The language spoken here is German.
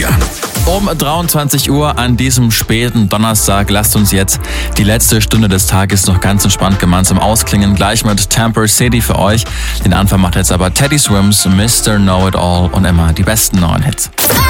an. Um 23 Uhr an diesem späten Donnerstag lasst uns jetzt die letzte Stunde des Tages noch ganz entspannt gemeinsam ausklingen. Gleich mit Tamper City für euch. Den Anfang macht jetzt aber Teddy Swims, Mr. Know It All und immer die besten neuen Hits.